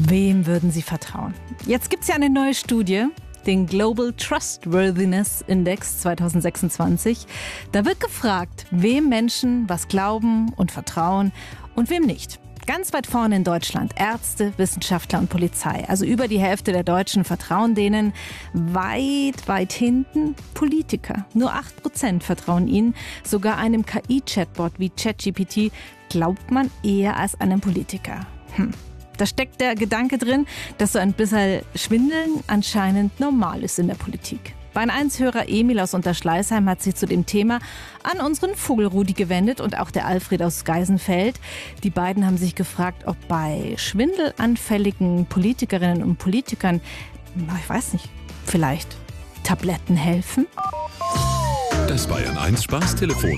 Wem würden Sie vertrauen? Jetzt gibt es ja eine neue Studie, den Global Trustworthiness Index 2026. Da wird gefragt, wem Menschen was glauben und vertrauen und wem nicht. Ganz weit vorne in Deutschland Ärzte, Wissenschaftler und Polizei. Also über die Hälfte der Deutschen vertrauen denen. Weit hinten Politiker. Nur 8% vertrauen ihnen. Sogar einem KI-Chatbot wie ChatGPT glaubt man eher als einem Politiker. Da steckt der Gedanke drin, dass so ein bisschen Schwindeln anscheinend normal ist in der Politik. Bayern 1-Hörer Emil aus Unterschleißheim hat sich zu dem Thema an unseren Vogelrudi gewendet und auch der Alfred aus Geisenfeld. Die beiden haben sich gefragt, ob bei schwindelanfälligen Politikerinnen und Politikern, ich weiß nicht, vielleicht Tabletten helfen? Das Bayern 1 Spaßtelefon.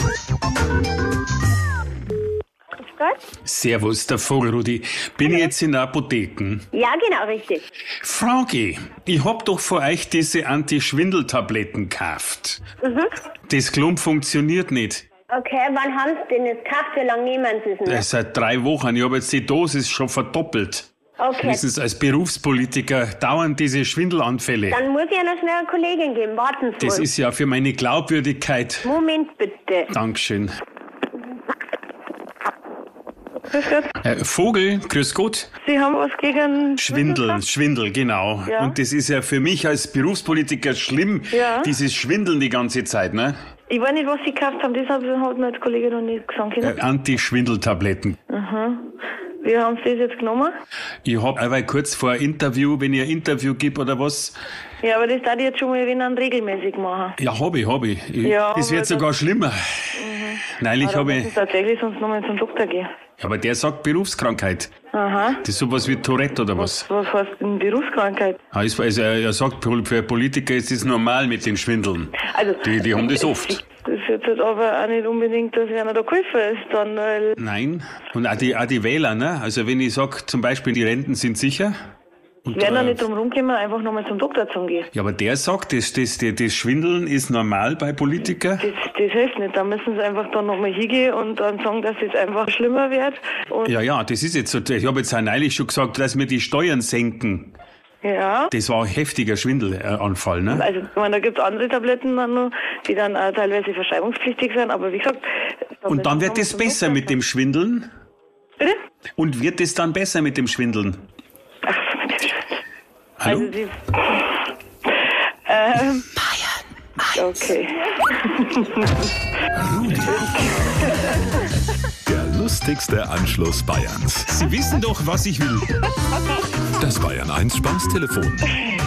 Servus, der Vogelrudi. Bin ich jetzt in der Apotheke? Ja, genau, richtig. Frage, ich hab doch von euch diese Anti-Schwindel-Tabletten gekauft. Das Klump funktioniert nicht. Okay, wann haben Sie denn jetzt gekauft? Wie lange nehmen Sie es noch? Seit 3 Wochen. Ich habe jetzt die Dosis schon verdoppelt. Okay, Wissen Sie, als Berufspolitiker dauern diese Schwindelanfälle. dann muss ich ja noch schnell eine Kollegin geben. Warten Sie Das mal. ist ja für meine Glaubwürdigkeit. Moment bitte. Dankeschön. Grüß Gott. Vogel, grüß Gott. Sie haben was gegen Schwindel, genau. Ja. Und das ist ja für mich als Berufspolitiker schlimm, Ja. dieses Schwindeln die ganze Zeit, ne? Ich weiß nicht, was Sie gekauft haben, das hat mir als Kollege noch nicht gesagt. Anti-Schwindeltabletten. Wie haben Sie das jetzt genommen? Ich hab einmal kurz vor ein Interview, wenn ich ein Interview gebe oder was. Ja, aber das darf ich jetzt schon mal wenn regelmäßig machen. Ja, hab ich. Ja, Das wird aber sogar schlimmer. Neulich Aber habe müssen ich... Sie tatsächlich sonst nochmal zum Doktor gehen. Aber der sagt Berufskrankheit. Aha. Das ist sowas wie Tourette oder was? Was heißt denn Berufskrankheit? Also er sagt, für Politiker ist es normal mit den Schwindeln. Also, Die haben das oft. Das ist jetzt aber auch nicht unbedingt, dass einer da geholfen ist, dann, weil... Nein. Und auch die Wähler, ne? Also wenn ich sage, zum Beispiel, die Renten sind sicher. Und, werden da nicht drum rumkommen, einfach nochmal zum Doktor zu gehen. ja, aber der sagt, das Schwindeln ist normal bei Politikern. Das hilft nicht. Da müssen sie einfach dann nochmal hingehen und dann sagen, dass es einfach schlimmer wird. Und Ja, das ist jetzt so. Ich habe jetzt auch neulich schon gesagt, dass wir die Steuern senken. ja. Das war ein heftiger Schwindelanfall, ne? Also, ich meine, da gibt's andere Tabletten dann noch, die dann auch teilweise verschreibungspflichtig sind, aber wie gesagt... Und dann wird es besser mit dem Schwindeln? Bitte? Und wird es dann besser mit dem Schwindeln? Hallo? Also, sie... Okay. Der lustigste Anschluss Bayerns. Sie wissen doch, was ich will. Das Bayern 1 Spaßtelefon.